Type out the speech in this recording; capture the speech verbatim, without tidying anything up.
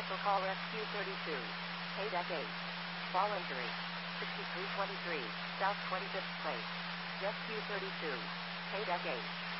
Special call Rescue thirty-two. Pay deck eight. Fall injury. sixty-three twenty-three, South twenty-fifth Place. Rescue thirty-two. Pay deck eight.